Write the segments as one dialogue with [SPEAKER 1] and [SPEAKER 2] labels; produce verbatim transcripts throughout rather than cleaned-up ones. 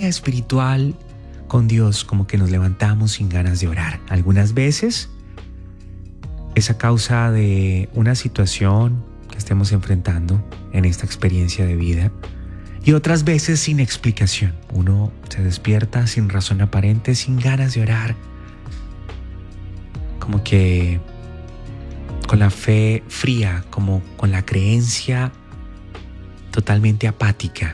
[SPEAKER 1] vida espiritual con Dios, como que nos levantamos sin ganas de orar. Algunas veces es a causa de una situación que estemos enfrentando en esta experiencia de vida, y otras veces sin explicación. Uno se despierta sin razón aparente, sin ganas de orar, como que con la fe fría, como con la creencia totalmente apática.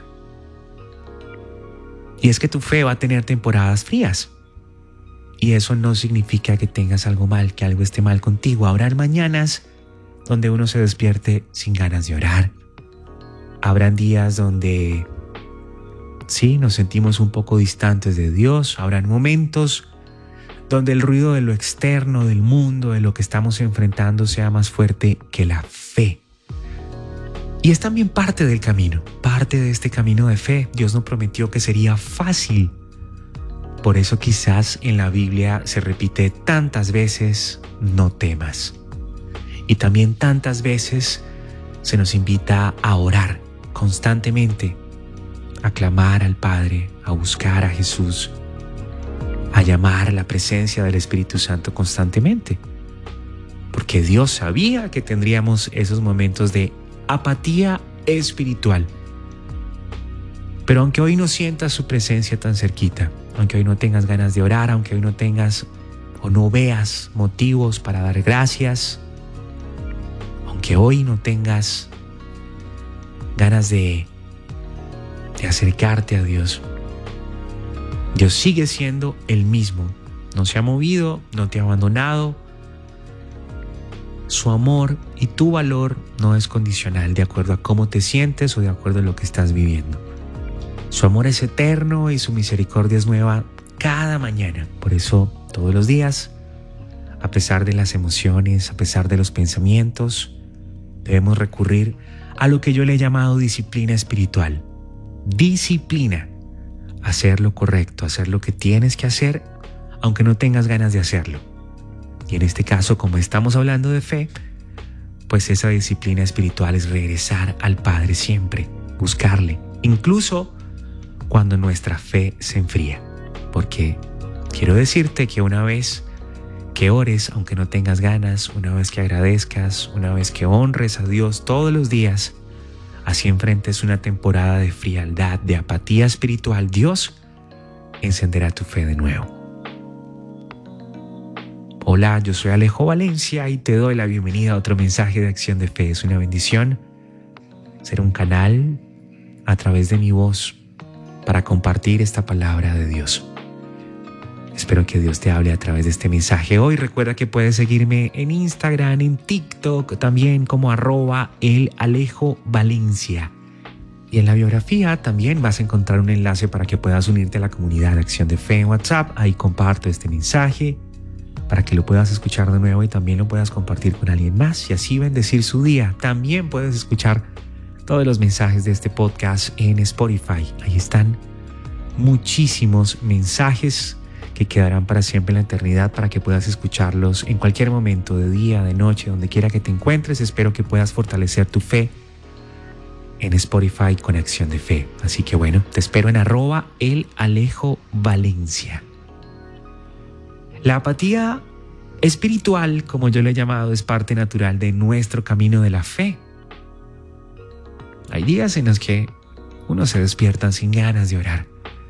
[SPEAKER 1] Y es que tu fe va a tener temporadas frías. Y eso no significa que tengas algo mal, que algo esté mal contigo. Habrán mañanas donde uno se despierte sin ganas de orar. Habrán días donde sí, nos sentimos un poco distantes de Dios. Habrán momentos donde el ruido de lo externo, del mundo, de lo que estamos enfrentando sea más fuerte que la fe. Y es también parte del camino, parte de este camino de fe. Dios no prometió que sería fácil. Por eso quizás en la Biblia se repite tantas veces, no temas. Y también tantas veces se nos invita a orar constantemente, a clamar al Padre, a buscar a Jesús, a llamar a la presencia del Espíritu Santo constantemente. Porque Dios sabía que tendríamos esos momentos de apatía espiritual. Pero aunque hoy no sientas su presencia tan cerquita, aunque hoy no tengas ganas de orar, aunque hoy no tengas o no veas motivos para dar gracias, aunque hoy no tengas ganas de, de acercarte a Dios, Dios sigue siendo el mismo. No se ha movido, no te ha abandonado. Su amor y tu valor no es condicional de acuerdo a cómo te sientes o de acuerdo a lo que estás viviendo. Su amor es eterno y su misericordia es nueva cada mañana. Por eso, todos los días, a pesar de las emociones, a pesar de los pensamientos, debemos recurrir a lo que yo le he llamado disciplina espiritual. Disciplina. Hacer lo correcto, hacer lo que tienes que hacer, aunque no tengas ganas de hacerlo. Y en este caso, como estamos hablando de fe, pues esa disciplina espiritual es regresar al Padre siempre, buscarle, incluso cuando nuestra fe se enfría. Porque quiero decirte que una vez que ores, aunque no tengas ganas, una vez que agradezcas, una vez que honres a Dios todos los días, así enfrentes una temporada de frialdad, de apatía espiritual, Dios encenderá tu fe de nuevo. Hola, yo soy Alejo Valencia y te doy la bienvenida a otro mensaje de Acción de Fe. Es una bendición ser un canal a través de mi voz para compartir esta palabra de Dios. Espero que Dios te hable a través de este mensaje hoy. Recuerda que puedes seguirme en Instagram, en TikTok, también como arroba el Alejo Valencia. Y en la biografía también vas a encontrar un enlace para que puedas unirte a la comunidad de Acción de Fe en WhatsApp. Ahí comparto este mensaje para que lo puedas escuchar de nuevo y también lo puedas compartir con alguien más y así bendecir su día. También puedes escuchar todos los mensajes de este podcast en Spotify. Ahí están muchísimos mensajes que quedarán para siempre en la eternidad para que puedas escucharlos en cualquier momento, de día, de noche, donde quiera que te encuentres. Espero que puedas fortalecer tu fe en Spotify con Acción de Fe. Así que bueno, te espero en arroba el Alejo Valencia. La apatía espiritual, como yo lo he llamado, es parte natural de nuestro camino de la fe. Hay días en los que uno se despierta sin ganas de orar.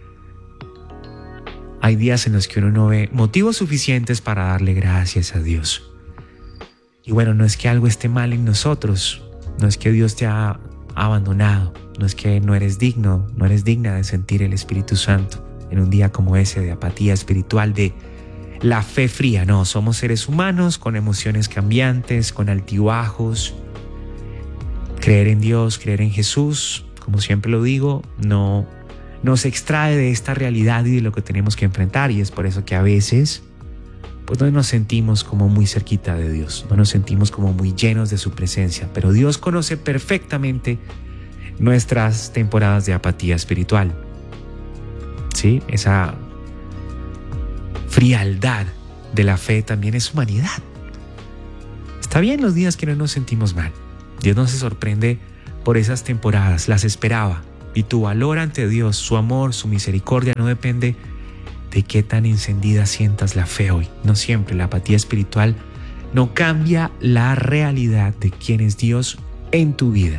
[SPEAKER 1] Hay días en los que uno no ve motivos suficientes para darle gracias a Dios. Y bueno, no es que algo esté mal en nosotros, no es que Dios te ha abandonado, no es que no eres digno, no eres digna de sentir el Espíritu Santo en un día como ese de apatía espiritual, de la fe fría. No, somos seres humanos con emociones cambiantes, con altibajos. Creer en Dios, creer en Jesús, como siempre lo digo, no nos extrae de esta realidad y de lo que tenemos que enfrentar, y es por eso que a veces pues no nos sentimos como muy cerquita de Dios, no nos sentimos como muy llenos de su presencia, pero Dios conoce perfectamente nuestras temporadas de apatía espiritual. Sí, esa frialdad de la fe también es humanidad. Está bien los días que no nos sentimos mal. Dios no se sorprende por esas temporadas, las esperaba. Y tu valor ante Dios, su amor, su misericordia, no depende de qué tan encendida sientas la fe hoy. No siempre la apatía espiritual no cambia la realidad de quién es Dios en tu vida.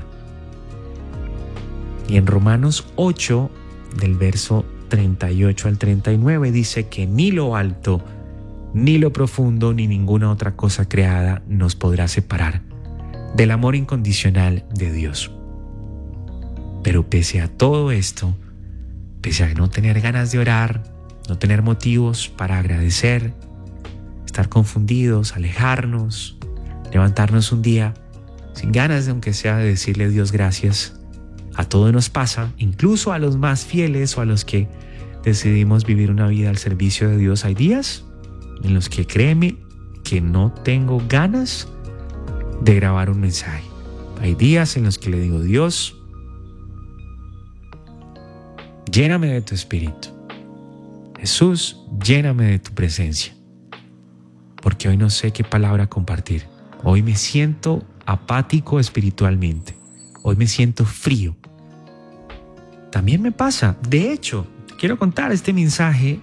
[SPEAKER 1] Y en Romanos ocho, del verso treinta y ocho al treinta y nueve, dice que ni lo alto, ni lo profundo, ni ninguna otra cosa creada nos podrá separar del amor incondicional de Dios. Pero pese a todo esto, pese a no tener ganas de orar, no tener motivos para agradecer, estar confundidos, alejarnos, levantarnos un día sin ganas de aunque sea de decirle a Dios gracias, a todo nos pasa, incluso a los más fieles o a los que decidimos vivir una vida al servicio de Dios. Hay días en los que créeme que no tengo ganas de grabar un mensaje. Hay días en los que le digo, Dios, lléname de tu espíritu. Jesús, lléname de tu presencia. Porque hoy no sé qué palabra compartir. Hoy me siento apático espiritualmente. Hoy me siento frío. También me pasa. De hecho, quiero contar, este mensaje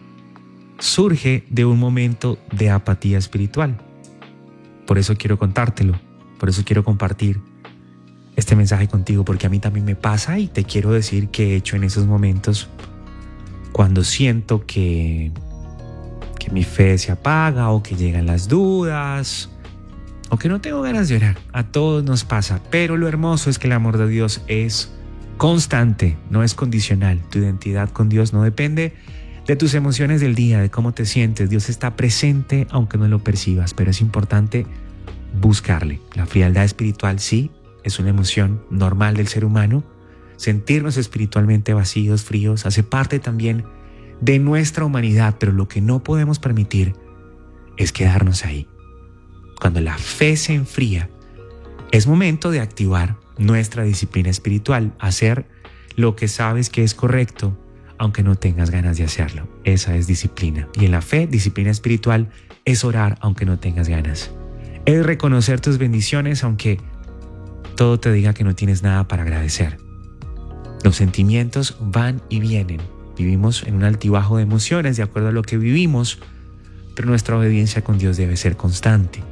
[SPEAKER 1] surge de un momento de apatía espiritual. Por eso quiero contártelo. Por eso quiero compartir este mensaje contigo, porque a mí también me pasa y te quiero decir qué he hecho en esos momentos cuando siento que, que mi fe se apaga o que llegan las dudas o que no tengo ganas de orar. A todos nos pasa, pero lo hermoso es que el amor de Dios es constante, no es condicional. Tu identidad con Dios no depende de tus emociones del día, de cómo te sientes. Dios está presente aunque no lo percibas, pero es importante buscarle. La frialdad espiritual sí es una emoción normal del ser humano. Sentirnos espiritualmente vacíos, fríos, hace parte también de nuestra humanidad, pero lo que no podemos permitir es quedarnos ahí. Cuando la fe se enfría, es momento de activar nuestra disciplina espiritual, hacer lo que sabes que es correcto, aunque no tengas ganas de hacerlo. Esa es disciplina. Y en la fe, disciplina espiritual es orar aunque no tengas ganas. Es reconocer tus bendiciones aunque todo te diga que no tienes nada para agradecer. Los sentimientos van y vienen. Vivimos en un altibajo de emociones de acuerdo a lo que vivimos, pero nuestra obediencia con Dios debe ser constante.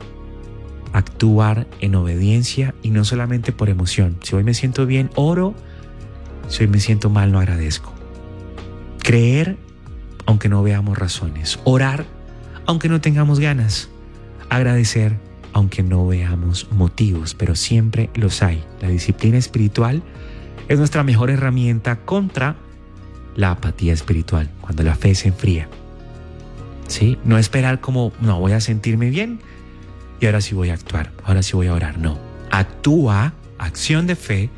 [SPEAKER 1] Actuar en obediencia y no solamente por emoción. Si hoy me siento bien, oro. Si hoy me siento mal, no agradezco. Creer aunque no veamos razones. Orar aunque no tengamos ganas. Agradecer aunque no veamos motivos, pero siempre los hay. La disciplina espiritual es nuestra mejor herramienta contra la apatía espiritual, cuando la fe se enfría. ¿Sí? No esperar como, no, voy a sentirme bien y ahora sí voy a actuar, ahora sí voy a orar. No. Actúa, acción de fe,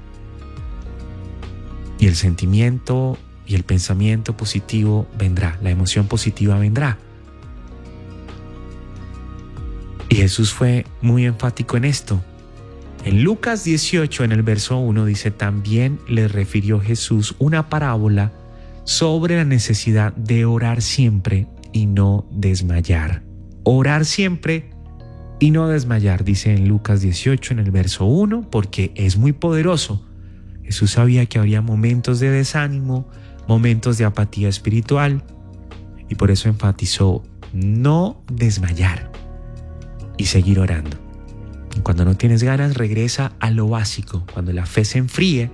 [SPEAKER 1] y el sentimiento y el pensamiento positivo vendrá, la emoción positiva vendrá. Y Jesús fue muy enfático en esto. En Lucas dieciocho, en el verso uno, dice, también le refirió Jesús una parábola sobre la necesidad de orar siempre y no desmayar. Orar siempre y no desmayar, dice en Lucas dieciocho, en el verso uno, porque es muy poderoso. Jesús sabía que habría momentos de desánimo, momentos de apatía espiritual, y por eso enfatizó no desmayar y seguir orando. Y cuando no tienes ganas, regresa a lo básico. Cuando la fe se enfríe,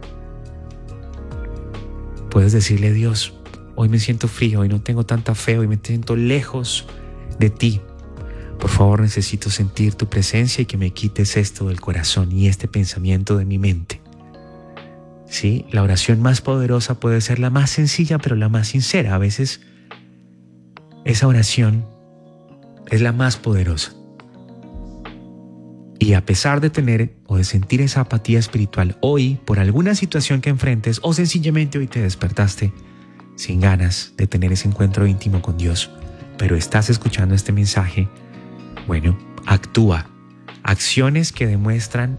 [SPEAKER 1] puedes decirle a Dios, hoy me siento frío, hoy no tengo tanta fe, hoy me siento lejos de ti. Por favor, necesito sentir tu presencia y que me quites esto del corazón y este pensamiento de mi mente. Sí, la oración más poderosa puede ser la más sencilla, pero la más sincera. A veces esa oración es la más poderosa. Y a pesar de tener o de sentir esa apatía espiritual hoy por alguna situación que enfrentes, o sencillamente hoy te despertaste sin ganas de tener ese encuentro íntimo con Dios, pero estás escuchando este mensaje, bueno, actúa. Acciones que demuestran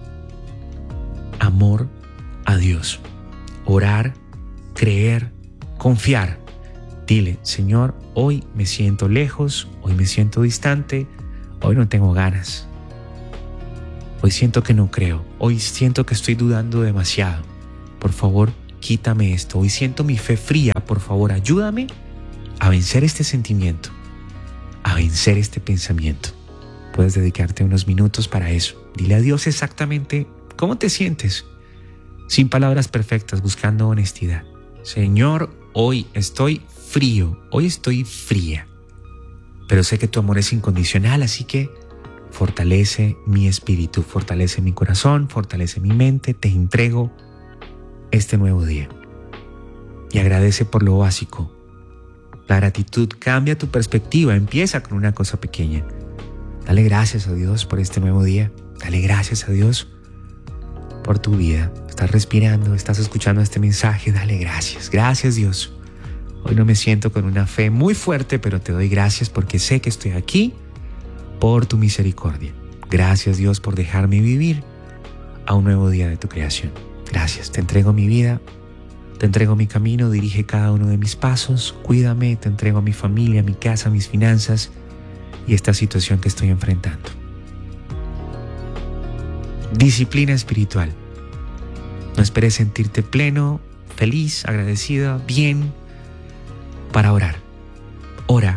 [SPEAKER 1] amor a Dios. Orar, creer, confiar. Dile, Señor, hoy me siento lejos, hoy me siento distante, hoy no tengo ganas. Hoy siento que no creo, hoy siento que estoy dudando demasiado. por favor, quítame esto. Hoy siento mi fe fría, por favor, ayúdame a vencer este sentimiento, a vencer este pensamiento. Puedes dedicarte unos minutos para eso. Dile a Dios exactamente cómo te sientes, sin palabras perfectas, buscando honestidad. Señor, hoy estoy frío, hoy estoy fría, pero sé que tu amor es incondicional, así que fortalece mi espíritu, fortalece mi corazón, fortalece mi mente. Te entrego este nuevo día y agradece por lo básico. La gratitud cambia tu perspectiva, empieza con una cosa pequeña. Dale gracias a Dios por este nuevo día. Dale gracias a Dios por tu vida. Estás respirando, estás escuchando este mensaje. Dale gracias. Gracias, Dios. Hoy no me siento con una fe muy fuerte, pero te doy gracias porque sé que estoy aquí por tu misericordia. Gracias, Dios, por dejarme vivir a un nuevo día de tu creación. Gracias. Te entrego mi vida, te entrego mi camino, dirige cada uno de mis pasos. Cuídame, te entrego a mi familia, mi casa, mis finanzas y esta situación que estoy enfrentando. Disciplina espiritual. No esperes sentirte pleno, feliz, agradecido, bien para orar. Ora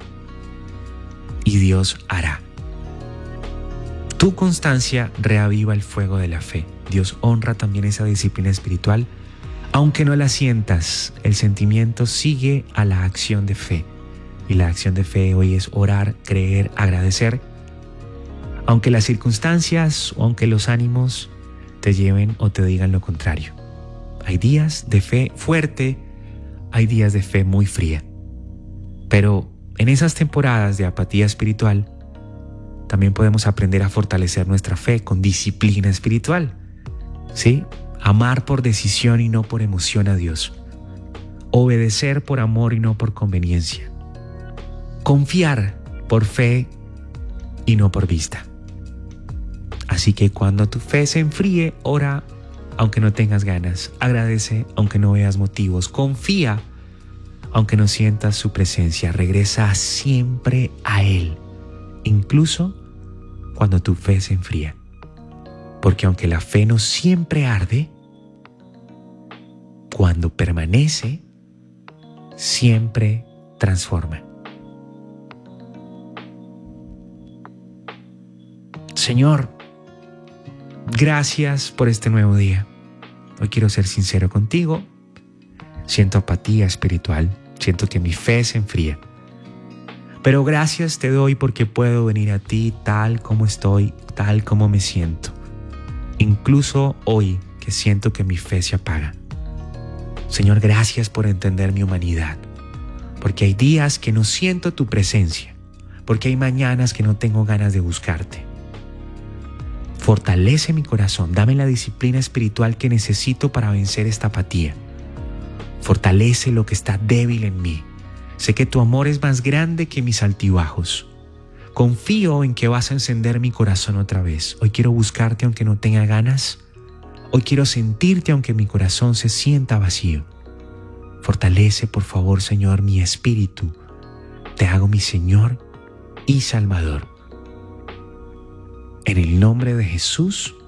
[SPEAKER 1] y Dios hará. Tu constancia reaviva el fuego de la fe. Dios honra también esa disciplina espiritual. Aunque no la sientas, el sentimiento sigue a la acción de fe. Y la acción de fe hoy es orar, creer, agradecer. Aunque las circunstancias o aunque los ánimos te lleven o te digan lo contrario. Hay días de fe fuerte, hay días de fe muy fría. Pero en esas temporadas de apatía espiritual, también podemos aprender a fortalecer nuestra fe con disciplina espiritual. ¿Sí? Amar por decisión y no por emoción a Dios. Obedecer por amor y no por conveniencia. Confiar por fe y no por vista. Así que cuando tu fe se enfríe, ora aunque no tengas ganas. Agradece aunque no veas motivos. Confía aunque no sientas su presencia. Regresa siempre a Él, incluso cuando tu fe se enfría. Porque aunque la fe no siempre arde, cuando permanece, siempre transforma. Señor, gracias por este nuevo día. Hoy quiero ser sincero contigo. Siento apatía espiritual, siento que mi fe se enfría. Pero gracias te doy porque puedo venir a ti tal como estoy, tal como me siento. Incluso hoy que siento que mi fe se apaga. Señor, gracias por entender mi humanidad. Porque hay días que no siento tu presencia. Porque hay mañanas que no tengo ganas de buscarte. Fortalece mi corazón, dame la disciplina espiritual que necesito para vencer esta apatía. Fortalece lo que está débil en mí. Sé que tu amor es más grande que mis altibajos. Confío en que vas a encender mi corazón otra vez. Hoy quiero buscarte aunque no tenga ganas. Hoy quiero sentirte aunque mi corazón se sienta vacío. Fortalece, por favor, Señor, mi espíritu. Te hago mi Señor y Salvador. En el nombre de Jesús.